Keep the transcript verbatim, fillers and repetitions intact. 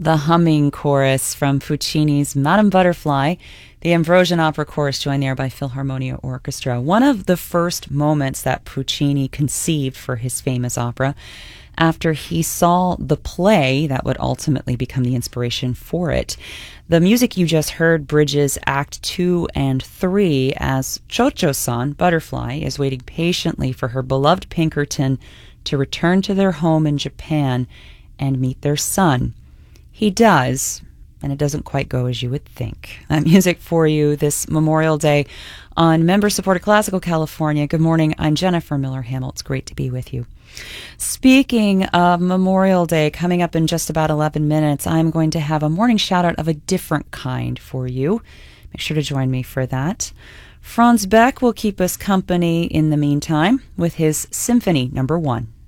the humming chorus from Puccini's Madame Butterfly. The Ambrosian Opera Chorus joined there by Philharmonia Orchestra. One of the first moments that Puccini conceived for his famous opera after he saw the play that would ultimately become the inspiration for it. The music you just heard bridges Act Two and Three as Cho-Cho-san, Butterfly, is waiting patiently for her beloved Pinkerton to return to their home in Japan and meet their son. He does, and it doesn't quite go as you would think. That music for you this Memorial Day on member-supported Classical California. Good morning, I'm Jennifer Miller-Hamill. It's great to be with you. Speaking of Memorial Day, coming up in just about eleven minutes, I'm going to have a morning shout-out of a different kind for you. Make sure to join me for that. Franz Beck will keep us company in the meantime with his Symphony Number One.